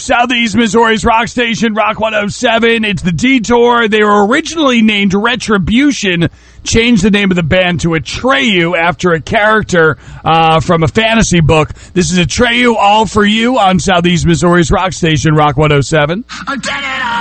Southeast Missouri's rock station, Rock 107. It's the Detour. They were originally named Retribution, changed the name of the band to Atreyu after a character from a fantasy book. This is Atreyu, All For You on Southeast Missouri's rock station, Rock 107.